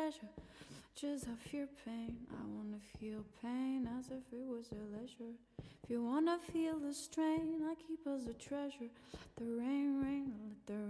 pleasure. Just I fear pain. I wanna feel pain as if it was a leisure. If you wanna feel the strain, I keep as a treasure. Let the rain rain, let the